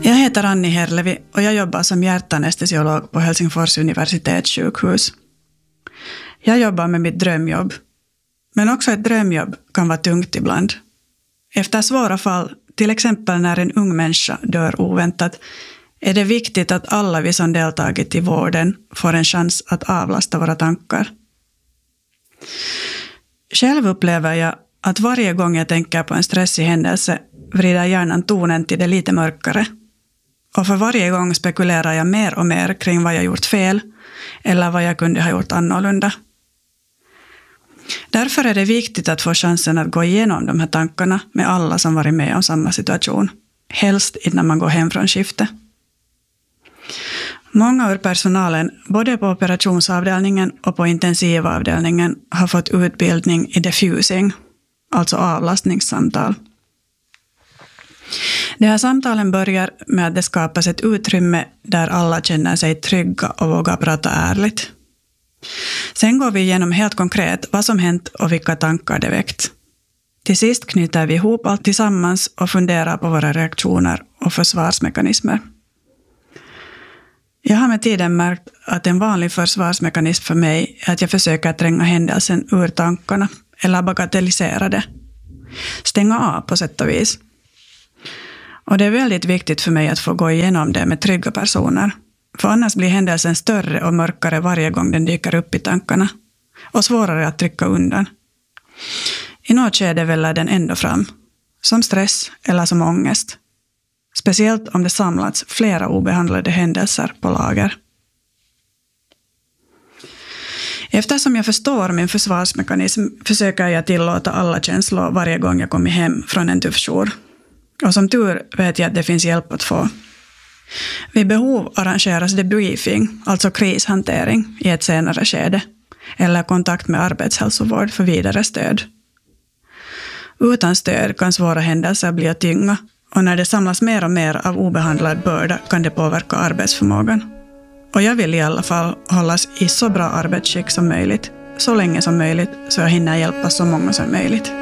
Jag heter Anni Herlevi och jag jobbar som hjärtanestesiolog på Helsingfors universitetssjukhus. Jag jobbar med mitt drömjobb. Men också ett drömjobb kan vara tungt ibland. Efter svåra fall, till exempel när en ung människa dör oväntat, är det viktigt att alla vi som deltagit i vården får en chans att avlasta våra tankar. Själv upplever jag att varje gång jag tänker på en stressig händelse vrider hjärnan tonen till det lite mörkare. Och för varje gång spekulerar jag mer och mer kring vad jag gjort fel eller vad jag kunde ha gjort annorlunda. Därför är det viktigt att få chansen att gå igenom de här tankarna med alla som varit med om samma situation. Helst innan man går hem från skiftet. Många ur personalen, både på operationsavdelningen och på intensivavdelningen, har fått utbildning i diffusing, alltså avlastningssamtal. De här samtalen börjar med att det skapas ett utrymme där alla känner sig trygga och vågar prata ärligt. Sen går vi igenom helt konkret vad som hänt och vilka tankar det väckt. Till sist knyter vi ihop allt tillsammans och funderar på våra reaktioner och försvarsmekanismer. Jag har med tiden märkt att en vanlig försvarsmekanism för mig är att jag försöker tränga händelsen ur tankarna eller bagatellisera det. Stänga av på sätt och vis. Och det är väldigt viktigt för mig att få gå igenom det med trygga personer. För annars blir händelsen större och mörkare varje gång den dyker upp i tankarna. Och svårare att trycka undan. I något skede väller den ändå fram. Som stress eller som ångest. Speciellt om det samlats flera obehandlade händelser på lager. Eftersom jag förstår min försvarsmekanism försöker jag tillåta alla känslor varje gång jag kommer hem från en tuff jour. Och som tur vet jag att det finns hjälp att få. Vid behov arrangeras debriefing, alltså krishantering, i ett senare skede. Eller kontakt med arbetshälsovård för vidare stöd. Utan stöd kan svåra händelser bli att tynga. Och när det samlas mer och mer av obehandlad börda kan det påverka arbetsförmågan. Och jag vill i alla fall hållas i så bra arbetsskick som möjligt. Så länge som möjligt så jag hinner hjälpa så många som möjligt.